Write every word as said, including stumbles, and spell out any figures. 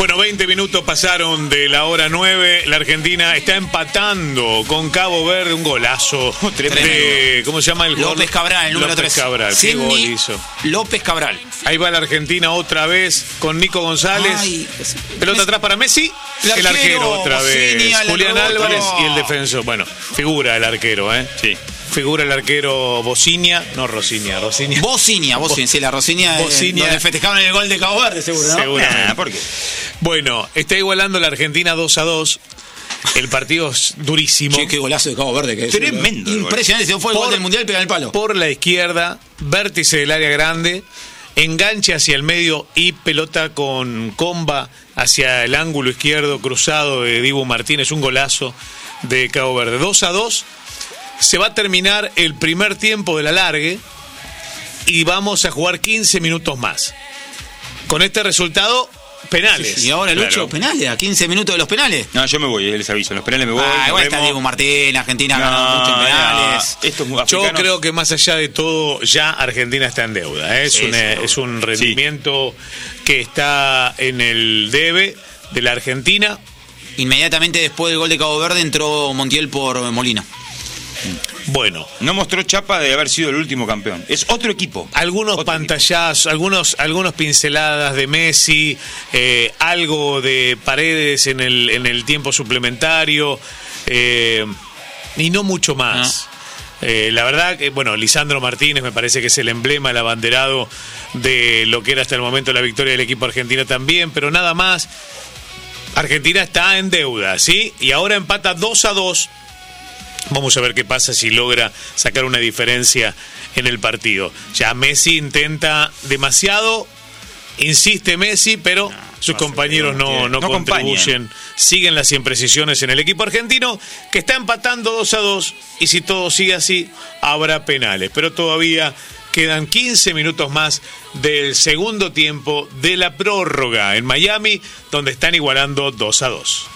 Bueno, veinte minutos pasaron de la hora nueve. La Argentina está empatando con Cabo Verde. Un golazo. De, ¿cómo se llama el gol? López Cabral, el número López tres. Cabral, qué gol hizo. López Cabral. Ahí va la Argentina otra vez con Nico González. Ay, pelota atrás para Messi. El El arquero, arquero otra vez. Bocinia, el Julián otro. Álvarez y el defensor. Bueno, figura el arquero, ¿eh? Sí. Figura el arquero Bocinia. No, Rosinia. Rosinia. Bocinia, Bocinia, sí, la Rosinia. Bocinia. Eh, donde festejaban el gol de Cabo Verde, seguro, ¿no? Seguramente. Nah, ¿por qué? Bueno, está igualando la Argentina dos a dos. El partido es durísimo. Che, qué golazo de Cabo Verde que es. Tremendo el gol. Impresionante, si no fue el Por- gol del Mundial, pega el palo. Por la izquierda, vértice del área grande, enganche hacia el medio y pelota con comba hacia el ángulo izquierdo cruzado de Dibu Martínez. Un golazo de Cabo Verde. dos a dos. Se va a terminar el primer tiempo de la largue y vamos a jugar quince minutos más. Con este resultado, penales. Y ahora, Lucho, Claro. penales, a quince minutos de los penales. No, yo me voy, les aviso. En los penales me voy. Ah, nos igual está vemos. Diego Martín, Argentina ha No, ganado mucho en penales. no, estos Yo africanos- creo que más allá de todo, ya Argentina está en deuda. ¿eh? Es, Sí, un, sí, eh, seguro. es un rendimiento que está en el debe de la Argentina. Inmediatamente después del gol de Cabo Verde entró Montiel por Molina. Bueno, No mostró chapa de haber sido el último campeón. Es otro equipo. algunos Otro pantallazos, algunos, algunos pinceladas de Messi, eh, algo de Paredes en el, en el tiempo suplementario, eh, y no mucho más. Eh, la verdad que, bueno, Lisandro Martínez me parece que es el emblema, el abanderado de lo que era hasta el momento la victoria del equipo argentino también, pero nada más. Argentina está en deuda, ¿sí? Y ahora empata dos a dos. Vamos a ver qué pasa si logra sacar una diferencia en el partido. Ya Messi intenta demasiado, insiste Messi, pero sus compañeros no, no no contribuyen. Siguen las imprecisiones en el equipo argentino, que está empatando dos a dos, y si todo sigue así, habrá penales. Pero todavía quedan quince minutos más del segundo tiempo de la prórroga en Miami, donde están igualando dos a dos.